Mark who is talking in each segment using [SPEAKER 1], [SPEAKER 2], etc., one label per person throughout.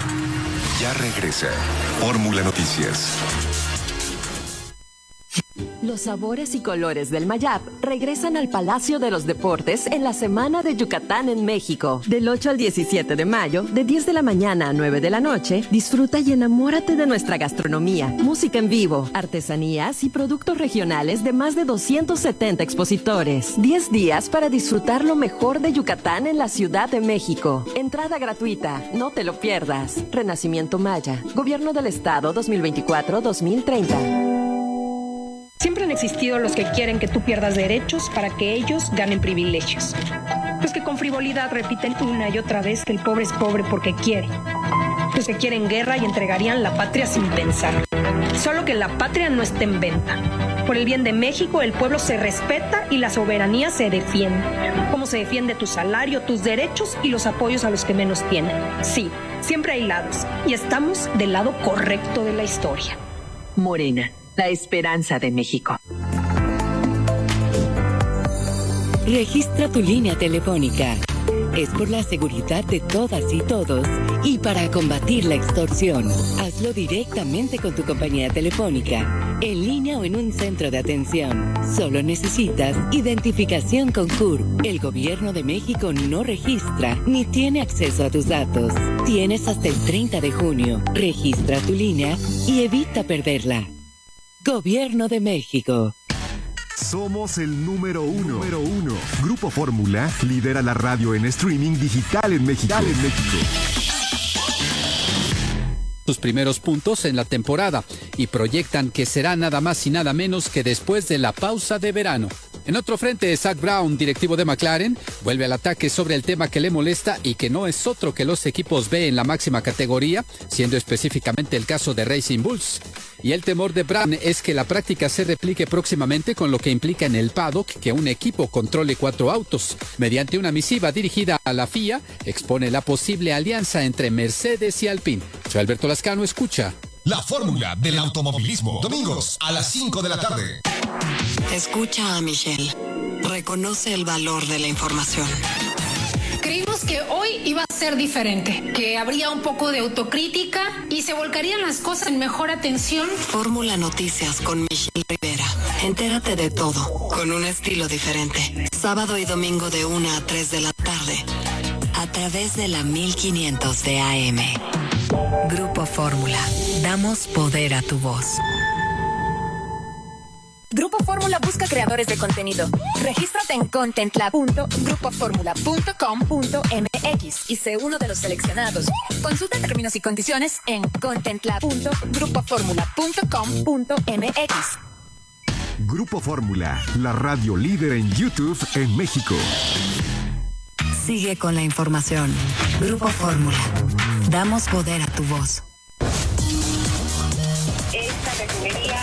[SPEAKER 1] Ya regresa Fórmula Noticias.
[SPEAKER 2] Los sabores y colores del Mayap regresan al Palacio de los Deportes en la Semana de Yucatán en México. Del 8 al 17 de mayo, de 10 de la mañana a 9 de la noche, disfruta y enamórate de nuestra gastronomía, música en vivo, artesanías y productos regionales de más de 270 expositores. 10 días para disfrutar lo mejor de Yucatán en la Ciudad de México. Entrada gratuita, no te lo pierdas. Renacimiento Maya, Gobierno del Estado 2024-2030.
[SPEAKER 3] Siempre han existido los que quieren que tú pierdas derechos para que ellos ganen privilegios. Los que con frivolidad repiten una y otra vez que el pobre es pobre porque quiere. Los que quieren guerra y entregarían la patria sin pensar. Solo que la patria no está en venta. Por el bien de México, el pueblo se respeta y la soberanía se defiende. ¿Cómo se defiende tu salario, tus derechos y los apoyos a los que menos tienen? Sí, siempre hay lados y estamos del lado correcto de la historia.
[SPEAKER 4] Morena, la esperanza de México.
[SPEAKER 5] Registra tu línea telefónica. Es por la seguridad de todas y todos y para combatir la extorsión. Hazlo directamente con tu compañía telefónica, en línea o en un centro de atención. Solo necesitas identificación con CURP. El Gobierno de México no registra ni tiene acceso a tus datos. Tienes hasta el 30 de junio. Registra tu línea y evita perderla. Gobierno de México.
[SPEAKER 6] Somos el número uno. Grupo Fórmula lidera la radio en streaming digital en México.
[SPEAKER 7] Sus primeros puntos en la temporada y proyectan que será nada más y nada menos que después de la pausa de verano. En otro frente, Zak Brown, directivo de McLaren, vuelve al ataque sobre el tema que le molesta y que no es otro que los equipos B en la máxima categoría, siendo específicamente el caso de Racing Bulls. Y el temor de Brown es que la práctica se replique próximamente, con lo que implica en el paddock que un equipo controle 4 autos. Mediante una misiva dirigida a la FIA, expone la posible alianza entre Mercedes y Alpine. Soy Alberto Lascano, escucha
[SPEAKER 1] La Fórmula del Automovilismo, domingos a las 5 de la tarde.
[SPEAKER 8] Escucha a Michelle. Reconoce el valor de la información.
[SPEAKER 9] Creímos que hoy iba a ser diferente, que habría un poco de autocrítica y se volcarían las cosas en mejor atención.
[SPEAKER 8] Fórmula Noticias con Michelle Rivera. Entérate de todo, con un estilo diferente. Sábado y domingo de 1 a 3 de la tarde. A través de la 1500 de AM. Grupo Fórmula. Damos poder a tu voz.
[SPEAKER 10] Grupo Fórmula busca creadores de contenido. Regístrate en contentlab.grupoformula.com.mx y sé uno de los seleccionados. Consulta términos y condiciones en contentlab.grupoformula.com.mx.
[SPEAKER 6] Grupo Fórmula, la radio líder en YouTube en México.
[SPEAKER 8] Sigue con la información. Grupo Fórmula. Damos poder a tu voz.
[SPEAKER 11] Esta refinería...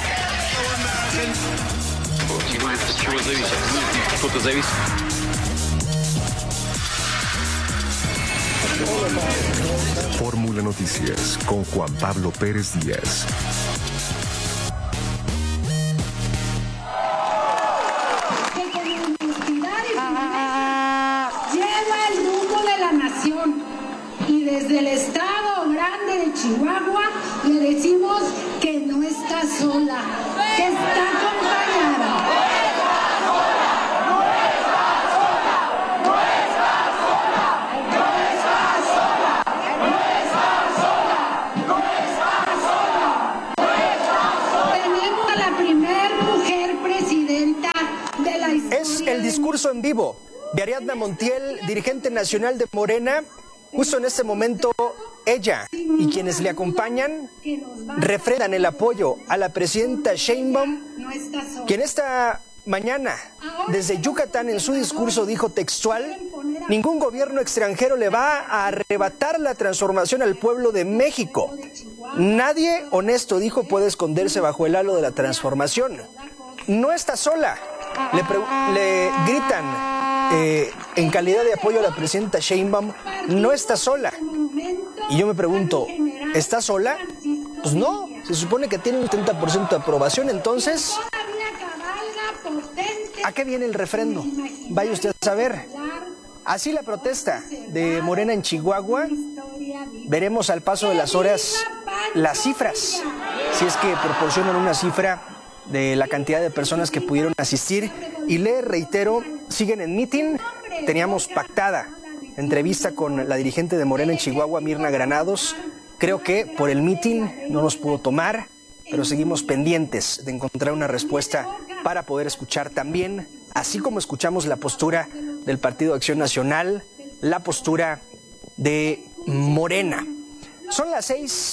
[SPEAKER 1] Fórmula Noticias con Juan Pablo Pérez Díaz.
[SPEAKER 12] Que con honestidad y firmeza lleva el rumbo de la nación. Y desde el estado grande de Chihuahua le decimos que no está sola, que está acompañada. Tenemos a la primer mujer presidenta de la historia.
[SPEAKER 13] Es el discurso en vivo de Ariadna Montiel, dirigente nacional de Morena. Justo en este momento, ella y quienes le acompañan refrendan el apoyo a la presidenta Sheinbaum, quien esta mañana, desde Yucatán, en su discurso dijo textual: ningún gobierno extranjero le va a arrebatar la transformación al pueblo de México. Nadie honesto, dijo, puede esconderse bajo el halo de la transformación. No está sola, le gritan en calidad de apoyo a la presidenta Sheinbaum, no está sola. Y yo me pregunto, ¿está sola? Pues no, se supone que tiene un 70% de aprobación, entonces, ¿a qué viene el refrendo? Vaya usted a saber. Así la protesta de Morena en Chihuahua veremos al paso de las horas las cifras, si es que proporcionan una cifra de la cantidad de personas que pudieron asistir. Y le reitero, siguen en meeting. Teníamos pactada entrevista con la dirigente de Morena en Chihuahua, Mirna Granados. Creo que por el meeting no nos pudo tomar, pero seguimos pendientes de encontrar una respuesta para poder escuchar también, así como escuchamos la postura del Partido Acción Nacional, la postura de Morena. Son las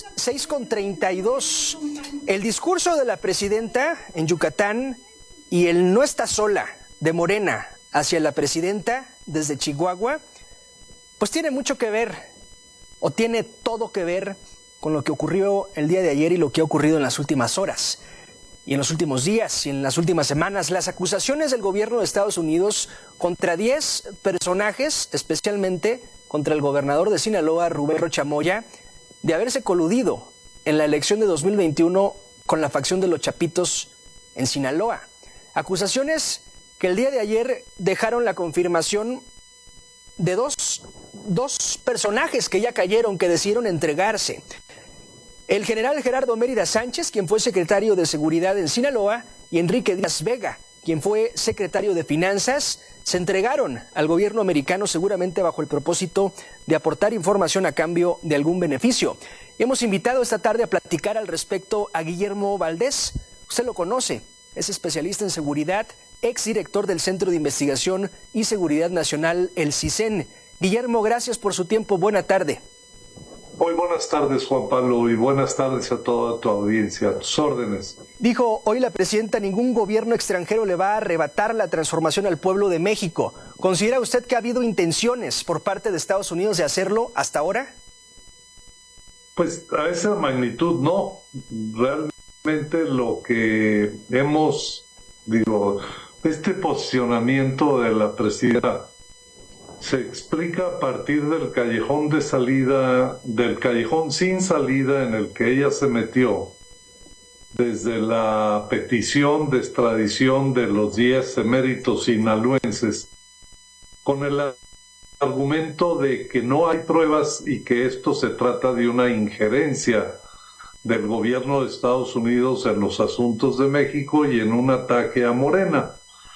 [SPEAKER 13] 6:32. El discurso de la presidenta en Yucatán y el no está sola de Morena hacia la presidenta desde Chihuahua, pues tiene mucho que ver, o tiene todo que ver con lo que ocurrió el día de ayer y lo que ha ocurrido en las últimas horas. Y en los últimos días y en las últimas semanas, las acusaciones del gobierno de Estados Unidos contra 10 personajes, especialmente contra el gobernador de Sinaloa, Rubén Rocha Moya, de haberse coludido en la elección de 2021 con la facción de los Chapitos en Sinaloa. Acusaciones que el día de ayer dejaron la confirmación de dos personajes que ya cayeron, que decidieron entregarse. El general Gerardo Mérida Sánchez, quien fue secretario de Seguridad en Sinaloa, y Enrique Díaz Vega, quien fue secretario de Finanzas, se entregaron al gobierno americano seguramente bajo el propósito de aportar información a cambio de algún beneficio. Y hemos invitado esta tarde a platicar al respecto a Guillermo Valdés. Usted lo conoce, es especialista en seguridad, exdirector del Centro de Investigación y Seguridad Nacional, el CISEN. Guillermo, gracias por su tiempo. Buena tarde.
[SPEAKER 11] Muy buenas tardes, Juan Pablo, y buenas tardes a toda tu audiencia. A tus órdenes.
[SPEAKER 13] Dijo hoy la presidenta, ningún gobierno extranjero le va a arrebatar la transformación al pueblo de México. ¿Considera usted que ha habido intenciones por parte de Estados Unidos de hacerlo hasta ahora?
[SPEAKER 11] Pues a esa magnitud no. Realmente lo que este posicionamiento de la presidenta se explica a partir del callejón de salida, del callejón sin salida en el que ella se metió, desde la petición de extradición de los 10 eméritos sinaloenses, con el argumento de que no hay pruebas y que esto se trata de una injerencia del gobierno de Estados Unidos en los asuntos de México y en un ataque a Morena.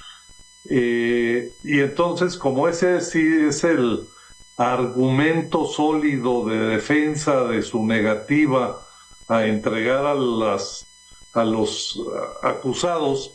[SPEAKER 11] Y entonces, como ese sí es el argumento sólido de defensa de su negativa a entregar a los acusados,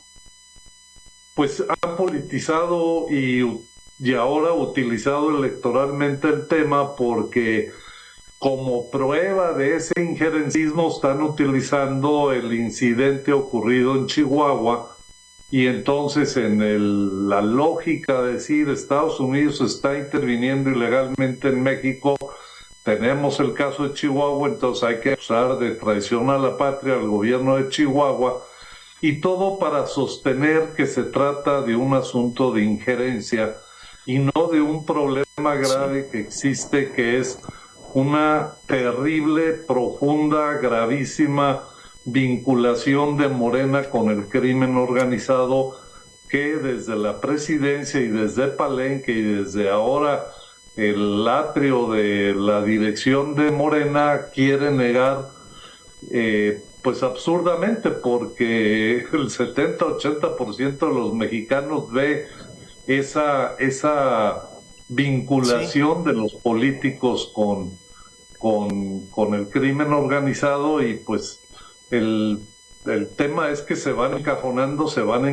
[SPEAKER 11] pues han politizado y ahora utilizado electoralmente el tema, porque como prueba de ese injerencismo están utilizando el incidente ocurrido en Chihuahua. Y entonces la lógica de decir Estados Unidos está interviniendo ilegalmente en México, tenemos el caso de Chihuahua, entonces hay que acusar de traición a la patria al gobierno de Chihuahua, y todo para sostener que se trata de un asunto de injerencia y no de un problema grave que existe, que es una terrible, profunda, gravísima vinculación de Morena con el crimen organizado, que desde la presidencia y desde Palenque y desde ahora el atrio de la dirección de Morena quiere negar, pues absurdamente, porque el 70-80% de los mexicanos ve esa vinculación de los políticos con el crimen organizado, y pues el tema es que se van encajonando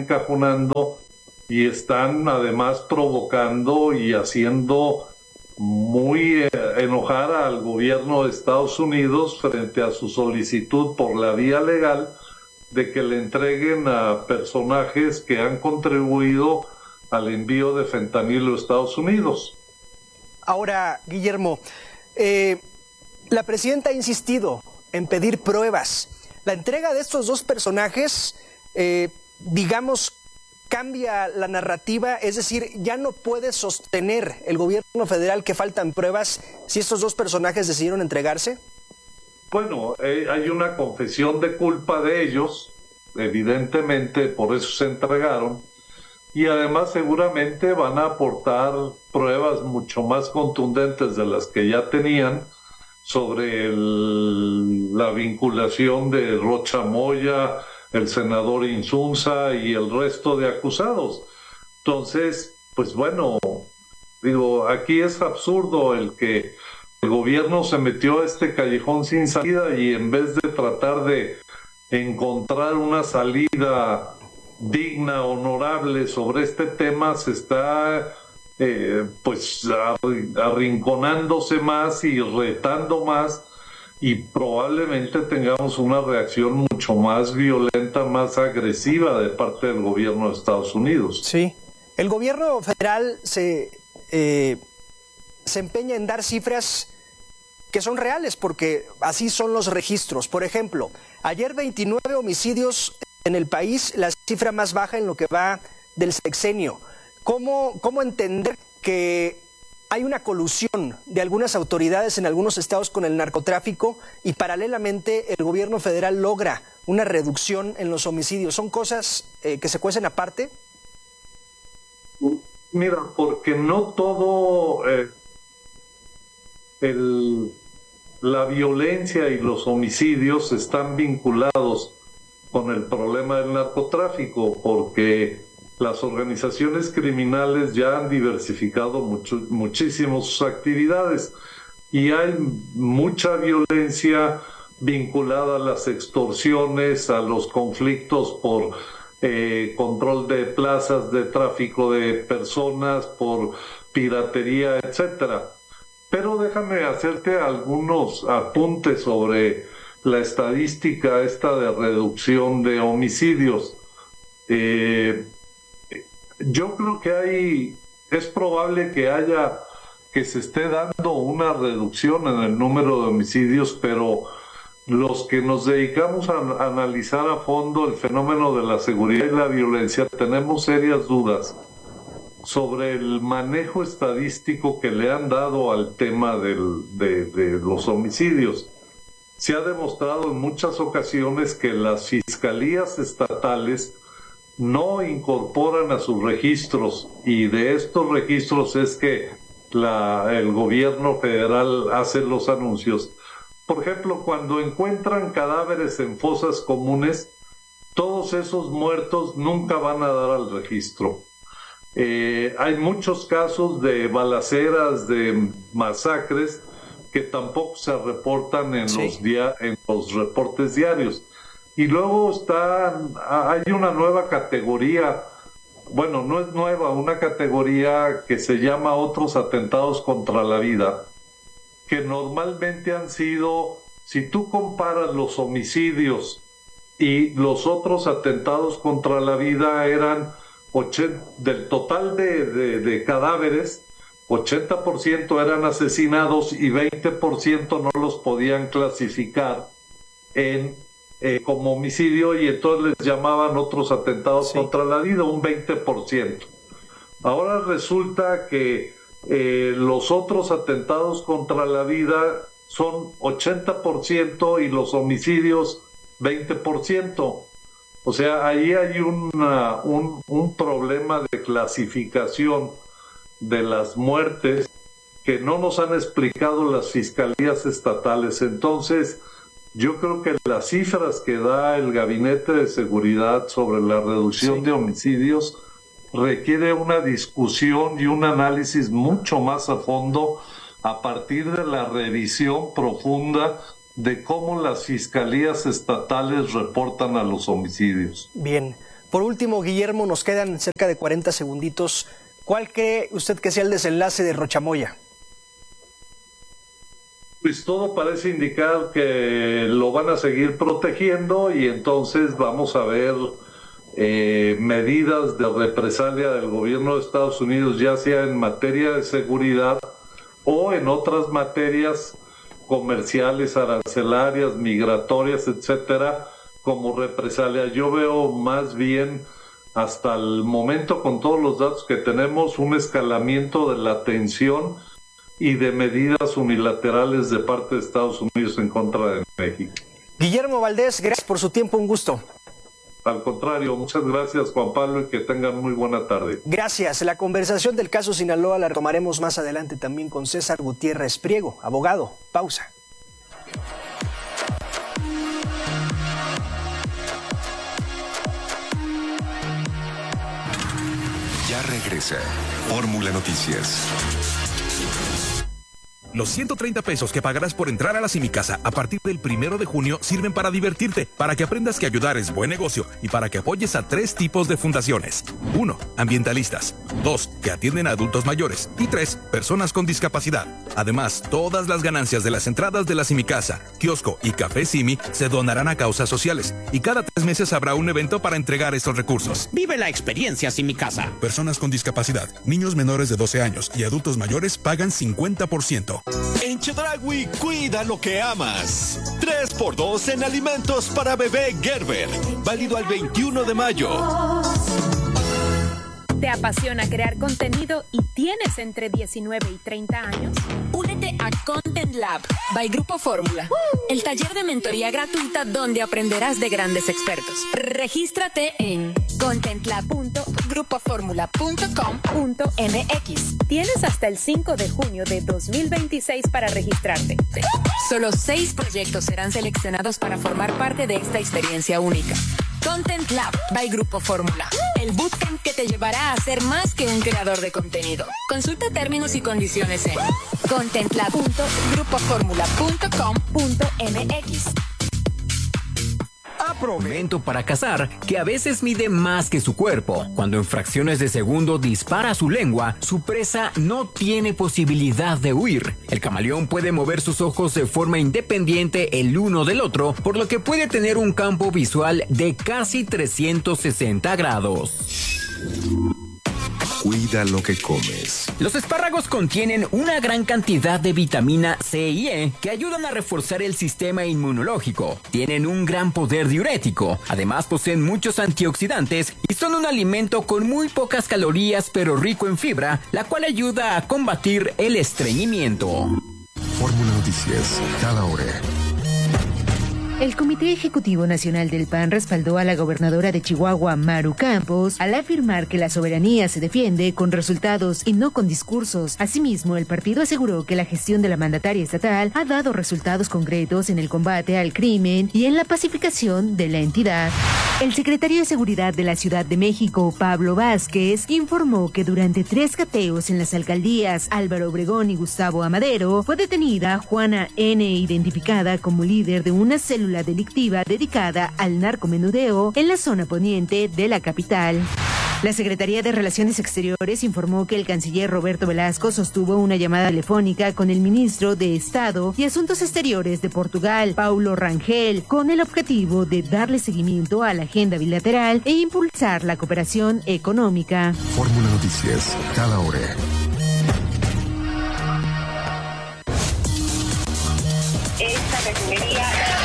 [SPEAKER 11] y están además provocando y haciendo muy enojar al gobierno de Estados Unidos frente a su solicitud por la vía legal de que le entreguen a personajes que han contribuido al envío de fentanilo a Estados Unidos.
[SPEAKER 13] Ahora, Guillermo, la presidenta ha insistido en pedir pruebas. La entrega de estos dos personajes, cambia la narrativa, es decir, ya no puede sostener el gobierno federal que faltan pruebas si estos dos personajes decidieron entregarse.
[SPEAKER 11] Bueno, hay una confesión de culpa de ellos, evidentemente, por eso se entregaron, y además seguramente van a aportar pruebas mucho más contundentes de las que ya tenían, sobre la vinculación de Rocha Moya, el senador Insunza y el resto de acusados. Entonces, pues bueno, digo, aquí es absurdo el que el gobierno se metió a este callejón sin salida y en vez de tratar de encontrar una salida digna, honorable sobre este tema, se está pues arrinconándose más y retando más, y probablemente tengamos una reacción mucho más violenta, más agresiva de parte del gobierno de Estados Unidos.
[SPEAKER 13] Sí. El gobierno federal se empeña en dar cifras que son reales, porque así son los registros. Por ejemplo, ayer 29 homicidios en el país, la cifra más baja en lo que va del sexenio. ¿Cómo entender que hay una colusión de algunas autoridades en algunos estados con el narcotráfico y paralelamente el gobierno federal logra una reducción en los homicidios? ¿Son cosas que se cuecen aparte?
[SPEAKER 11] Mira, porque no todo la violencia y los homicidios están vinculados con el problema del narcotráfico, porque las organizaciones criminales ya han diversificado muchísimo sus actividades y hay mucha violencia vinculada a las extorsiones, a los conflictos por control de plazas, de tráfico de personas, por piratería, etcétera. Pero déjame hacerte algunos apuntes sobre la estadística esta de reducción de homicidios. Yo creo que es probable que se esté dando una reducción en el número de homicidios, pero los que nos dedicamos a analizar a fondo el fenómeno de la seguridad y la violencia tenemos serias dudas sobre el manejo estadístico que le han dado al tema de los homicidios. Se ha demostrado en muchas ocasiones que las fiscalías estatales no incorporan a sus registros, y de estos registros es que el gobierno federal hace los anuncios. Por ejemplo, cuando encuentran cadáveres en fosas comunes, todos esos muertos nunca van a dar al registro. Hay muchos casos de balaceras, de masacres, que tampoco se reportan en los reportes diarios. Y luego hay una nueva categoría, bueno, no es nueva, una categoría que se llama otros atentados contra la vida, que normalmente han sido, si tú comparas los homicidios y los otros atentados contra la vida, eran del total de cadáveres, 80% eran asesinados y 20% no los podían clasificar como homicidio, y entonces les llamaban otros atentados contra la vida, un 20%. Ahora resulta que los otros atentados contra la vida son 80% y los homicidios 20%. O sea, ahí hay un problema de clasificación de las muertes que no nos han explicado las fiscalías estatales. Entonces, yo creo que las cifras que da el Gabinete de Seguridad sobre la reducción de homicidios requiere una discusión y un análisis mucho más a fondo a partir de la revisión profunda de cómo las fiscalías estatales reportan a los homicidios.
[SPEAKER 13] Bien. Por último, Guillermo, nos quedan cerca de 40 segunditos. ¿Cuál cree usted que sea el desenlace de Rocha Moya?
[SPEAKER 11] Pues todo parece indicar que lo van a seguir protegiendo, y entonces vamos a ver medidas de represalia del gobierno de Estados Unidos, ya sea en materia de seguridad o en otras materias comerciales, arancelarias, migratorias, etcétera, como represalia. Yo veo más bien, hasta el momento, con todos los datos que tenemos, un escalamiento de la tensión y de medidas unilaterales de parte de Estados Unidos en contra de México.
[SPEAKER 13] Guillermo Valdés, gracias por su tiempo, un gusto.
[SPEAKER 11] Al contrario, muchas gracias, Juan Pablo, y que tengan muy buena tarde.
[SPEAKER 13] Gracias. La conversación del caso Sinaloa la retomaremos más adelante también con César Gutiérrez Priego, abogado. Pausa.
[SPEAKER 6] regresa. Fórmula Noticias.
[SPEAKER 14] Los 130 pesos que pagarás por entrar a la Simicasa a partir del 1 de junio sirven para divertirte, para que aprendas que ayudar es buen negocio y para que apoyes a 3 tipos de fundaciones. 1. Ambientalistas. 2. Que atienden a adultos mayores. Y 3. Personas con discapacidad. Además, todas las ganancias de las entradas de la Simicasa, kiosco y Café Simi se donarán a causas sociales. Y cada 3 meses habrá un evento para entregar estos recursos.
[SPEAKER 15] Vive la experiencia Simicasa.
[SPEAKER 14] Personas con discapacidad, niños menores de 12 años y adultos mayores pagan 50%.
[SPEAKER 16] En Chedraui, cuida lo que amas. 3x2 en alimentos para bebé Gerber. Válido al 21 de mayo.
[SPEAKER 17] ¿Te apasiona crear contenido y tienes entre 19 y 30 años?
[SPEAKER 10] Únete a Content Lab by Grupo Fórmula, el taller de mentoría gratuita donde aprenderás de grandes expertos. Regístrate en contentlab.grupoformula.com.mx.
[SPEAKER 17] Tienes hasta el 5 de junio de 2026 para registrarte.
[SPEAKER 10] Solo 6 proyectos serán seleccionados para formar parte de esta experiencia única. Content Lab by Grupo Fórmula, el bootcamp que te llevará a ser más que un creador de contenido. Consulta términos y condiciones en contentlab.grupoformula.com.mx.
[SPEAKER 18] Momento para cazar, que a veces mide más que su cuerpo. Cuando en fracciones de segundo dispara su lengua, su presa no tiene posibilidad de huir. El camaleón puede mover sus ojos de forma independiente el uno del otro, por lo que puede tener un campo visual de casi 360 grados.
[SPEAKER 6] Cuida lo que comes.
[SPEAKER 18] Los espárragos contienen una gran cantidad de vitamina C y E que ayudan a reforzar el sistema inmunológico. Tienen un gran poder diurético. Además poseen muchos antioxidantes y son un alimento con muy pocas calorías pero rico en fibra, la cual ayuda a combatir el estreñimiento.
[SPEAKER 6] Fórmula Noticias, cada hora.
[SPEAKER 19] El Comité Ejecutivo Nacional del PAN respaldó a la gobernadora de Chihuahua, Maru Campos, al afirmar que la soberanía se defiende con resultados y no con discursos. Asimismo, el partido aseguró que la gestión de la mandataria estatal ha dado resultados concretos en el combate al crimen y en la pacificación de la entidad. El secretario de Seguridad de la Ciudad de México, Pablo Vázquez, informó que durante 3 cateos en las alcaldías Álvaro Obregón y Gustavo Amadero, fue detenida Juana N., identificada como líder de una célula delictiva dedicada al narcomenudeo en la zona poniente de la capital. La Secretaría de Relaciones Exteriores informó que el canciller Roberto Velasco sostuvo una llamada telefónica con el ministro de Estado y Asuntos Exteriores de Portugal, Paulo Rangel, con el objetivo de darle seguimiento a la agenda bilateral e impulsar la cooperación económica.
[SPEAKER 6] Fórmula Noticias, cada hora.
[SPEAKER 20] Esta refinería...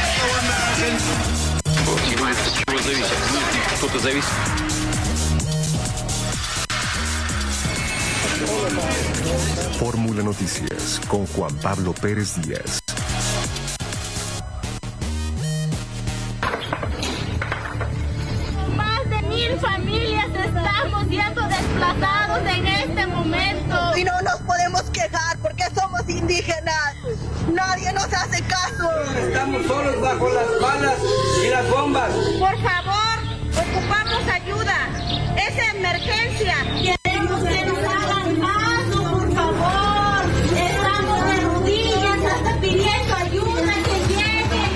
[SPEAKER 6] Fórmula Noticias con Juan Pablo Pérez Díaz.
[SPEAKER 20] Más de 1000 familias estamos siendo desplazados en este momento.
[SPEAKER 21] Y no nos podemos quejar porque somos indígenas. Nadie nos hace caso.
[SPEAKER 22] Estamos solos bajo las balas y las bombas.
[SPEAKER 20] Por favor, ocupamos ayuda. Es emergencia. Queremos que nos hagan caso, por favor. Estamos de rodillas hasta pidiendo ayuda que lleguen.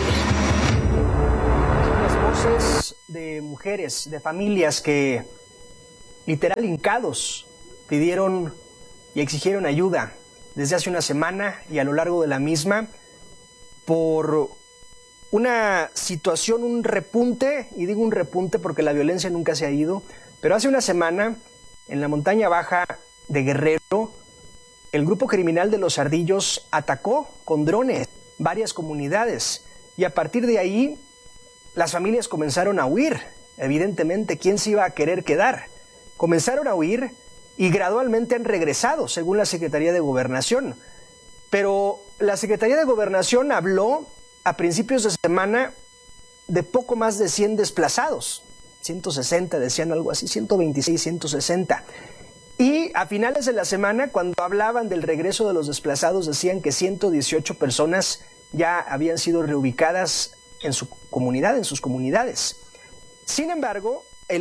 [SPEAKER 13] Las voces de mujeres, de familias que literal hincados pidieron y exigieron ayuda desde hace una semana y a lo largo de la misma por una situación, un repunte, y digo un repunte porque la violencia nunca se ha ido, pero hace una semana en la montaña baja de Guerrero, el grupo criminal de Los Ardillos atacó con drones varias comunidades y a partir de ahí las familias comenzaron a huir. Evidentemente, ¿quién se iba a querer quedar? Comenzaron a huir y gradualmente han regresado, según la Secretaría de Gobernación. Pero la Secretaría de Gobernación habló a principios de semana de poco más de 100 desplazados. 160 decían algo así, 126, 160. Y a finales de la semana, cuando hablaban del regreso de los desplazados, decían que 118 personas ya habían sido reubicadas en su comunidad, en sus comunidades. Sin embargo, el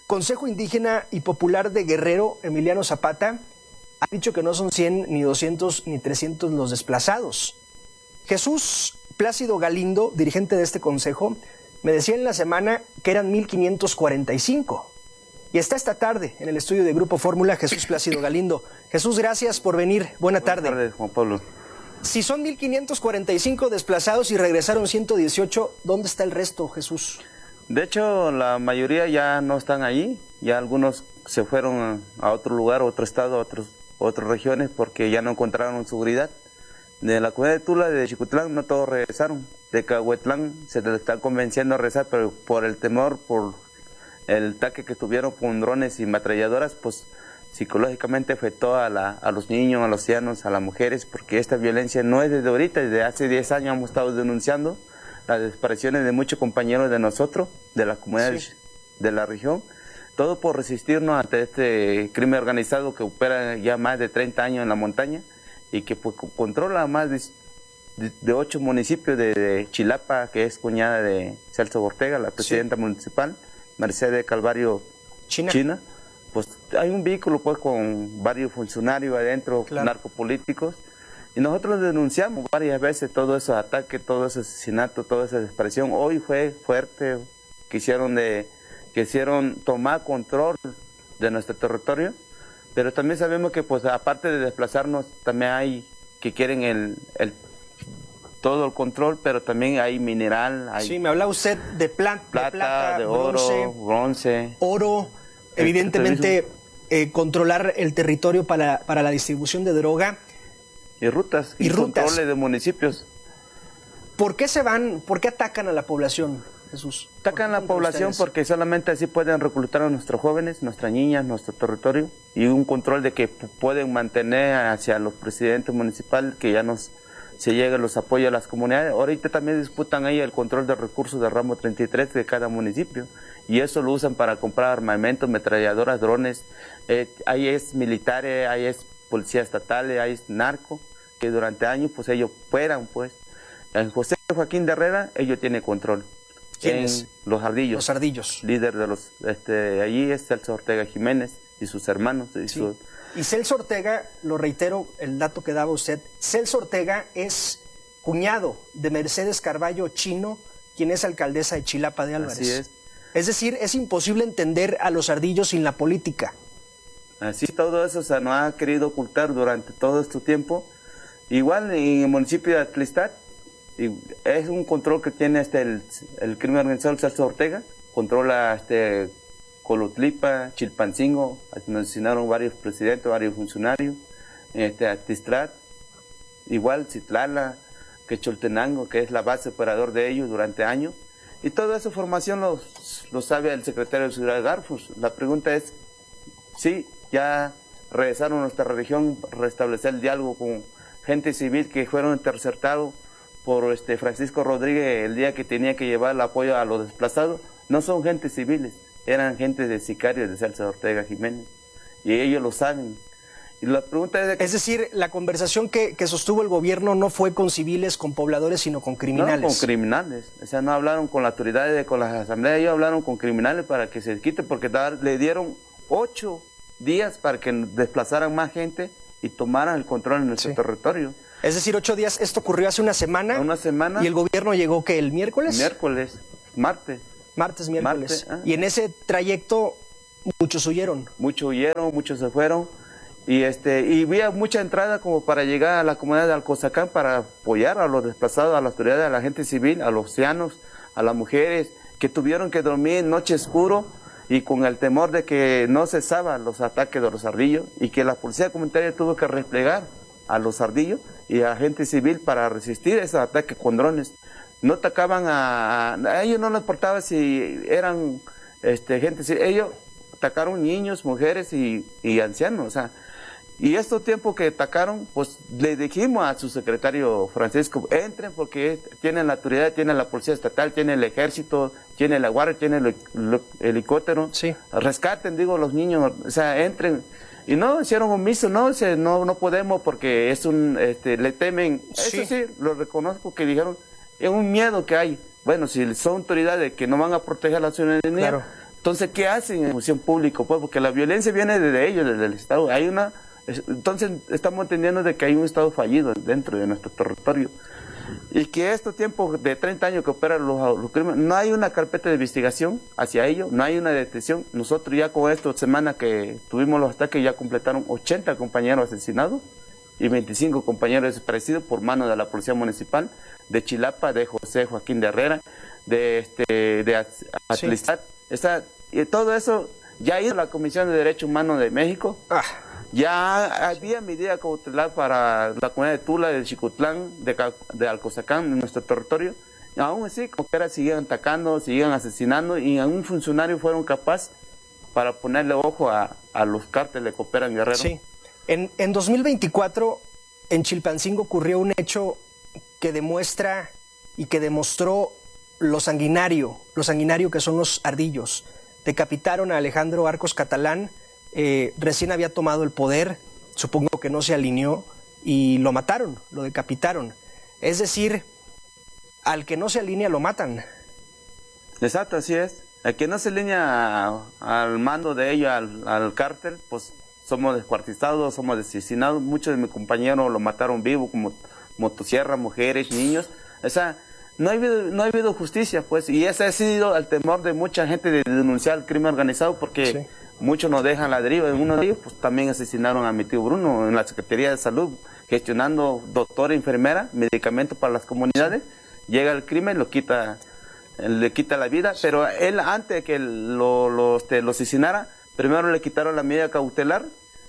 [SPEAKER 13] Consejo Indígena y Popular de Guerrero, Emiliano Zapata, ha dicho que no son 100, ni 200, ni 300 los desplazados. Jesús Plácido Galindo, dirigente de este consejo, me decía en la semana que eran 1,545. Y está esta tarde en el estudio de Grupo Fórmula Jesús Plácido Galindo. Jesús, gracias por venir. Buena tarde.
[SPEAKER 2] Buenas tardes, Juan Pablo.
[SPEAKER 13] Si son 1,545 desplazados y regresaron 118, ¿dónde está el resto, Jesús?
[SPEAKER 2] De hecho, la mayoría ya no están ahí. Ya algunos se fueron a otro lugar, a otro estado, a otras regiones, porque ya no encontraron seguridad. De la comunidad de Tula, de Xicutlán, no todos regresaron. De Cahuetlán se les está convenciendo a regresar, pero por el temor, por el ataque que tuvieron con drones y ametralladoras, pues psicológicamente afectó a los niños, a los ancianos, a las mujeres, porque esta violencia no es desde ahorita, desde hace 10 años hemos estado denunciando las desapariciones de muchos compañeros de nosotros, de las comunidades de la región, todo por resistirnos ante este crimen organizado que opera ya más de 30 años en la montaña y que pues, controla más de 8 municipios de Chilapa, que es cuñada de Celso Ortega, la presidenta municipal, Mercedes Calvario China. Pues hay un vehículo pues con varios funcionarios adentro, narcopolíticos, y nosotros denunciamos varias veces todo ese ataque, todo ese asesinato, toda esa desaparición. Hoy fue fuerte, quisieron tomar control de nuestro territorio, pero también sabemos que pues aparte de desplazarnos, también hay que quieren todo el control, pero también hay mineral.
[SPEAKER 13] Sí, me hablaba usted de plata,
[SPEAKER 2] de oro, bronce.
[SPEAKER 13] Oro. Evidentemente, controlar el territorio para la distribución de droga.
[SPEAKER 2] Y rutas. Y controles de municipios.
[SPEAKER 13] ¿Por qué se van? ¿Por qué atacan a la población, Jesús?
[SPEAKER 2] Atacan a la población porque solamente así pueden reclutar a nuestros jóvenes, nuestras niñas, nuestro territorio, y un control de que pueden mantener hacia los presidentes municipales que ya se lleguen los apoyos a las comunidades. Ahorita también disputan ahí el control de recursos del ramo 33 de cada municipio, y eso lo usan para comprar armamento, ametralladoras, drones. Ahí es militares, ahí es policía estatal, ahí es narco, que durante años pues ellos fueran pues. En José Joaquín de Herrera, ellos tienen control.
[SPEAKER 13] ¿Quiénes?
[SPEAKER 2] Los Ardillos.
[SPEAKER 13] Los Ardillos.
[SPEAKER 2] Líder de los, allí es Celso Ortega Jiménez y sus hermanos.
[SPEAKER 13] Y Celso Ortega, lo reitero, el dato que daba usted, Celso Ortega es cuñado de Mercedes Carballo Chino, quien es alcaldesa de Chilapa de Álvarez.
[SPEAKER 2] Así es.
[SPEAKER 13] Es decir, es imposible entender a los Ardillos sin la política.
[SPEAKER 2] Así todo eso se nos ha querido ocultar durante todo este tiempo. Igual en el municipio de Atlistat, es un control que tiene el crimen organizado Celso Ortega, controla Colotlipa, Chilpancingo, asesinaron varios presidentes, varios funcionarios, Atistrat, igual Citlala, Quecholtenango, que es la base operador de ellos durante años, y toda esa formación lo sabe el secretario de Seguridad Garfus. La pregunta es, sí, ya regresaron a nuestra región, restablecer el diálogo con gente civil que fueron interceptados por Francisco Rodríguez el día que tenía que llevar el apoyo a los desplazados. No son gente civiles, eran gente de sicarios de Celso Ortega Jiménez, y ellos lo saben. Y la pregunta es
[SPEAKER 13] decir, la conversación que sostuvo el gobierno no fue con civiles, con pobladores, sino con criminales.
[SPEAKER 2] No, con criminales. O sea, no hablaron con las autoridades, con las asambleas, ellos hablaron con criminales para que se quite, porque le dieron 8 días para que desplazaran más gente y tomaran el control en nuestro territorio.
[SPEAKER 13] Es decir, 8 días, esto ocurrió hace una semana.
[SPEAKER 2] Una semana.
[SPEAKER 13] ¿Y el gobierno llegó qué, el miércoles?
[SPEAKER 2] Martes,
[SPEAKER 13] miércoles. Y en ese trayecto muchos huyeron.
[SPEAKER 2] Muchos se fueron. Y había mucha entrada como para llegar a la comunidad de Alcozacán para apoyar a los desplazados, a las autoridades, a la gente civil, a los ancianos, a las mujeres que tuvieron que dormir en noche oscuro y con el temor de que no cesaban los ataques de los ardillos y que la policía comunitaria tuvo que replegar a los ardillos y a la gente civil para resistir esos ataques con drones. No atacaban a ellos, no les importaba si eran gente civil, ellos atacaron niños, mujeres y ancianos, o sea. Y estos tiempos que atacaron, pues le dijimos a su secretario Francisco, entren porque tienen la autoridad, tienen la policía estatal, tienen el ejército, tienen la guardia, tienen el helicóptero, rescaten, los niños, o sea, entren. Y no, hicieron omiso, no podemos porque es le temen, eso sí, lo reconozco que dijeron, es un miedo que hay. Bueno, si son autoridades que no van a proteger a la ciudadanía, Entonces, ¿qué hacen en función pública? Pues porque la violencia viene desde ellos, desde el Estado. Entonces, estamos entendiendo de que hay un Estado fallido dentro de nuestro territorio. Y que estos tiempos de 30 años que operan los crímenes, no hay una carpeta de investigación hacia ello, no hay una detención. Nosotros ya con esta semana que tuvimos los ataques ya completaron 80 compañeros asesinados y 25 compañeros desaparecidos por mano de la Policía Municipal de Chilapa, de José Joaquín de Herrera, de Atlistad. Y todo eso ya ha ido a la Comisión de Derechos Humanos de México. Ya había medida cautelar para la comunidad de Tula, de Xicotlán, de Alcozacán, en nuestro territorio. Y aún así, como que siguen atacando, siguen asesinando, y a un funcionario fueron capaces para ponerle ojo a los cárteles que operan Guerrero.
[SPEAKER 13] Sí. En 2024, en Chilpancingo ocurrió un hecho que demuestra y que demostró lo sanguinario que son los ardillos. Decapitaron a Alejandro Arcos Catalán, recién había tomado el poder, supongo que no se alineó, y lo mataron, lo decapitaron. Es decir, al que no se alinea lo matan.
[SPEAKER 2] Exacto, así es. El que no se alinea al mando de ellos, al cártel, pues somos descuartizados, somos asesinados. Muchos de mis compañeros lo mataron vivo, como motosierra, mujeres, niños. O sea, no ha habido justicia, pues, y ese ha sido el temor de mucha gente de denunciar el crimen organizado, porque muchos nos dejan la deriva. Uno de ellos, pues, también asesinaron a mi tío Bruno en la Secretaría de Salud, gestionando doctora, enfermera, medicamentos para las comunidades. Llega el crimen, le quita la vida, pero él, antes de que lo asesinara, primero le quitaron la medida cautelar,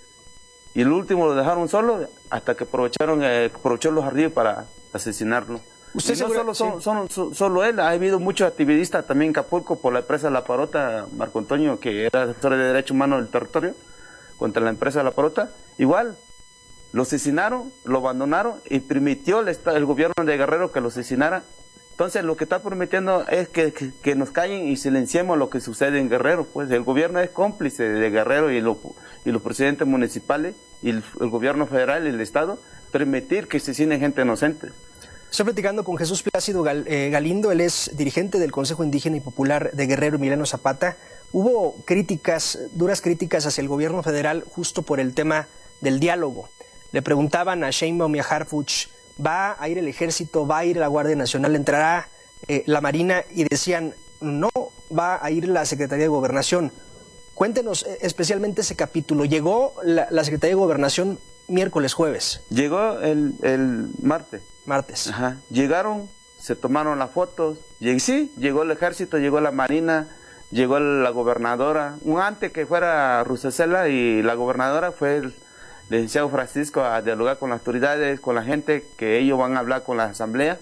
[SPEAKER 2] y el último lo dejaron solo, hasta que aprovechó los ardillos para asesinarlo.
[SPEAKER 13] ¿Usted
[SPEAKER 2] no solo él, ha habido muchos activistas también en Acapulco por la empresa La Parota, Marco Antonio, que era defensor de derechos humanos del territorio, contra la empresa La Parota. Igual, lo asesinaron, lo abandonaron y permitió el gobierno de Guerrero que lo asesinara. Entonces, lo que está prometiendo es que nos callen y silenciemos lo que sucede en Guerrero. Pues el gobierno es cómplice de Guerrero y los presidentes municipales y el gobierno federal y el Estado permitir que asesinen gente inocente.
[SPEAKER 13] Estoy platicando con Jesús Plácido Galindo, él es dirigente del Consejo Indígena y Popular de Guerrero, Emiliano Zapata. Hubo duras críticas hacia el gobierno federal justo por el tema del diálogo. Le preguntaban a Sheinbaum y a Harfuch, ¿va a ir el ejército, va a ir la Guardia Nacional, entrará la Marina? Y decían, no, va a ir la Secretaría de Gobernación. Cuéntenos especialmente ese capítulo. Llegó la Secretaría de Gobernación miércoles, jueves.
[SPEAKER 2] Llegó el martes. Ajá. Llegaron, se tomaron las fotos. Llegó el ejército, llegó la Marina, llegó la gobernadora. Antes que fuera Rusesela y la gobernadora, fue el licenciado Francisco a dialogar con las autoridades, con la gente, que ellos van a hablar con la asamblea,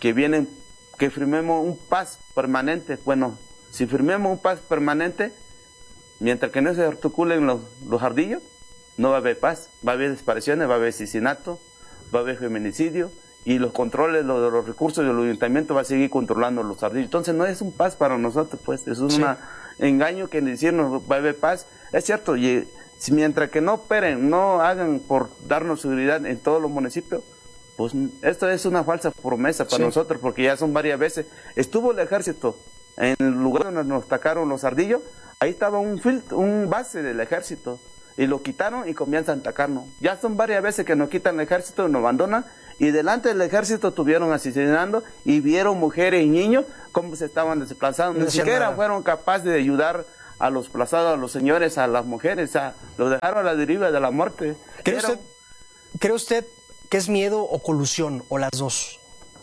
[SPEAKER 2] que firmemos un paz permanente. Bueno, si firmemos un paz permanente, mientras que no se articulen los ardillos, no va a haber paz, va a haber desapariciones, va a haber asesinato, va a haber feminicidio, y los controles de los recursos del ayuntamiento va a seguir controlando los ardillos. Entonces no es un paz para nosotros, pues es un engaño que decirnos va a haber paz. Es cierto, y mientras que no operen, no hagan por darnos seguridad en todos los municipios, pues esto es una falsa promesa para nosotros, porque ya son varias veces. Estuvo el ejército en el lugar donde nos atacaron los ardillos, ahí estaba un base del ejército, y lo quitaron y comienzan a atacarnos. Ya son varias veces que nos quitan el ejército y nos abandonan, y delante del ejército estuvieron asesinando y vieron mujeres y niños cómo se estaban desplazando. Ni siquiera fueron capaces de ayudar a los desplazados, a los señores, a las mujeres, los dejaron a la deriva de la muerte.
[SPEAKER 13] ¿Cree usted que es miedo o colusión, o las dos?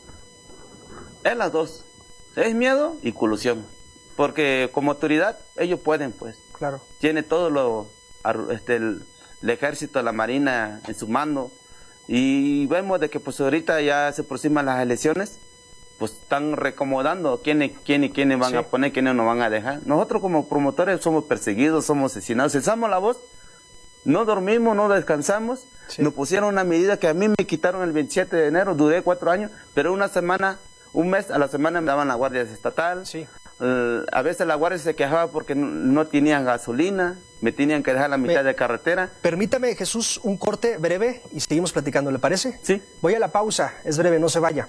[SPEAKER 2] Es las dos. Es miedo y colusión. Porque como autoridad, ellos pueden, pues.
[SPEAKER 13] Claro.
[SPEAKER 2] Tiene todo el ejército, la marina en su mando. Y vemos de que pues ahorita ya se aproximan las elecciones, pues están recomodando quiénes van a poner, quiénes nos van a dejar. Nosotros como promotores somos perseguidos, somos asesinados, alzamos la voz, no dormimos, no descansamos. Nos pusieron una medida que a mí me quitaron el 27 de enero, duré 4 años, pero un mes a la semana me daban la Guardia Estatal. A veces la Guardia se quejaba porque no tenían gasolina, me tenían que dejar la mitad de carretera.
[SPEAKER 13] Permítame, Jesús, un corte breve y seguimos platicando, ¿le parece?
[SPEAKER 2] Sí.
[SPEAKER 13] Voy a la pausa, es breve, no se vaya.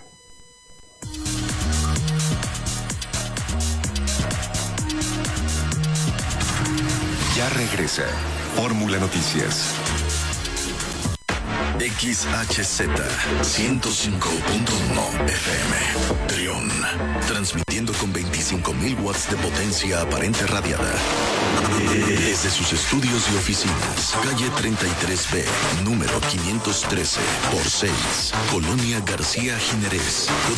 [SPEAKER 6] Ya regresa Fórmula Noticias.
[SPEAKER 3] XHZ 105.1 FM Trión, transmitiendo con 25.000 watts de potencia aparente radiada desde sus estudios y oficinas, calle 33B, número 513 por 6, Colonia García Jiménez.